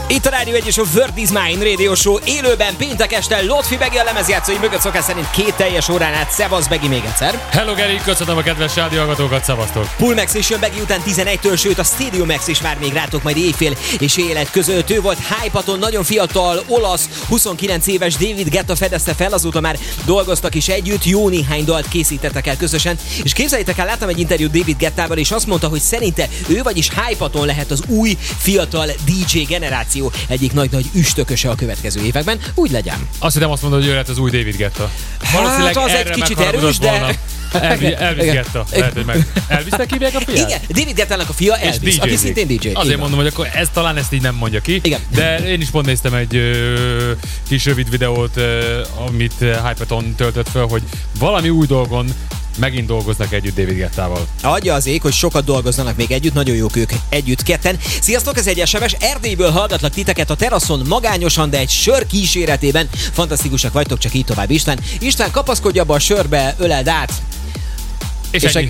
Itt a Rádió 1 és a Word is Mine Radio Show élőben péntek este Lotfi Begi a lemezjátszói mögött szokás szerint 2 teljes órán át. Szevasz Begi még egyszer. Hello Geri, köszönöm a kedves rádióhallgatókat, szevasztok. Pulmax is jön Begi után 11-től, sőt a Stadium Max is vár még rátok majd éjfél és élet között. Ő volt Hypaton, nagyon fiatal, olasz, 29 éves David Guetta fedezte fel, azóta már dolgoztak is együtt, jó néhány dalt készítettek el közösen. És képzeljétek el, láttam egy interjút David Guettával, és azt mondta, hogy szerinte ő vagyis Hypaton lehet az új fiatal DJ generáció egyik nagy üstököse a következő években. Úgy legyen. Azt hiszem, azt mondod, hogy ő lehet az új David Guetta. Hát az egy kicsit erős, de... Elvis Guetta. Lehet, hogy meg. Elvisnek hívják a fiát? Igen, David Guettának a fia Elvis, aki szintén DJ. Azért mondom, hogy akkor talán ezt így nem mondja ki. Igen. De én is pont néztem egy kis rövid videót, amit Hypaton töltött fel, hogy valami új dolgon megint dolgoznak együtt David Guettával. Adja az ég, hogy sokat dolgoznak még együtt, nagyon jók ők együtt ketten. Sziasztok, ez egy SMS, Erdélyből hallgatlak titeket a teraszon magányosan, de egy sör kíséretében. Fantasztikusak vagytok, csak így tovább István. István, kapaszkodj abba a sörbe, öleld át. És ennyi.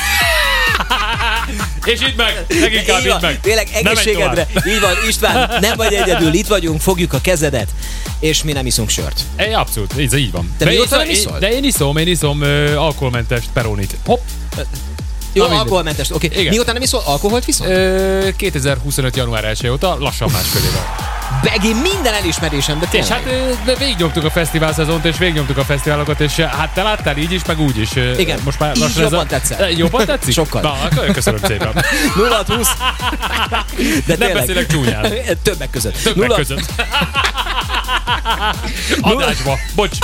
És itt meg, leginkább itt meg. Tényleg egészségedre. Így van, István, nem vagy egyedül, itt vagyunk, fogjuk a kezedet, és mi nem iszunk sört. Abszolút, így van. Te mióta nem iszol? De én iszom alkoholmentes Peronit. Hopp. Jó, alkoholmentes, oké. Mióta nem iszol? Alkoholt viszont? 2025. január 1 óta, lassan másfél éve. Begi, minden elismerésem, de tényleg. És hát végignyomtuk a fesztivál szezont, és végignyomtuk a fesztiválokat, és hát te láttál így is, meg úgy is. Igen, most már így jobban tetszel. Jobban tetszik? Sokkal. Na, akkor köszönöm szépen. 0-20. De nem beszélek csúnyán. Többek között. Többek között. Adásba. Bocs.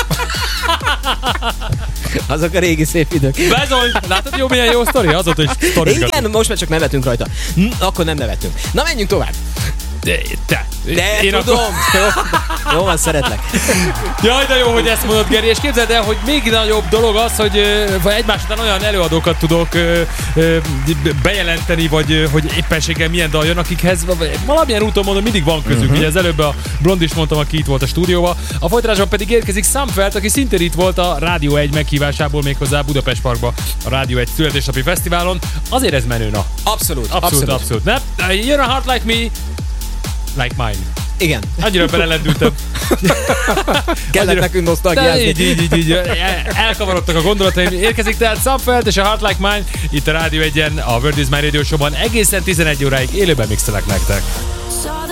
Azok a régi szép idők. Bezony! Látod, jó, milyen jó sztori? Azóta is sztorigatunk. Igen, most már csak nevetünk rajta. Akkor nem nevetünk. Na, menjünk tovább. De én tudom. Akkor... Jó van, szeretlek. Jaj, de jó, hogy ezt mondod, Geri, és képzeld el, hogy még nagyobb dolog az, hogy egymás után olyan előadókat tudok bejelenteni, vagy hogy éppenséggel milyen dal jön, akikhez valamilyen úton mondom, mindig van közük. Ugye az előbb a Blond is mondtam, aki itt volt a stúdióban. A folytatásban pedig érkezik Samfeld, aki szintén itt volt a Rádió 1 meghívásából, méghozzá Budapest Parkba, a Rádió 1 születésnapi fesztiválon. Azért ez menő, na. Abszolút. Ne? Jön a Heart Like Me, Like Mine. Igen. Annyira belelendültem. Kellett nekünk nosztalgiázni. Így. Elkavarodtak a gondolataim. Érkezik tehát Samfeld és a Heart Like Mine itt a Rádió 1-en, a Word is Mine Radio Show-ban egészen 11 óráig élőben mixelek nektek.